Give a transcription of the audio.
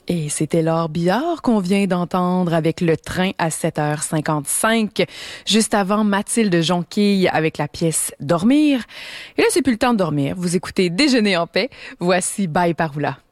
Et c'était Laure Biard qu'on vient d'entendre avec Le Train à 7h55. Juste avant, Mathilde Jonquille avec la pièce Dormir. Et là, c'est plus le temps de dormir. Vous écoutez Déjeuner en paix. Voici Bye Paroula.